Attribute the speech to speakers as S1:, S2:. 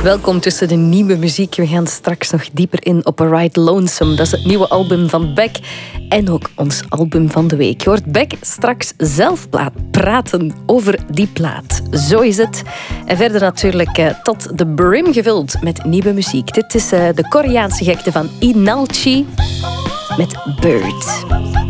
S1: Welkom tussen de nieuwe muziek. We gaan straks nog dieper in op A Ride Lonesome. Dat is het nieuwe album van Beck. En ook ons album van de week. Je hoort Beck straks zelf praten over die plaat. Zo is het. En verder natuurlijk tot de brim gevuld met nieuwe muziek. Dit is de Koreaanse gekte van Inalchi met Bird.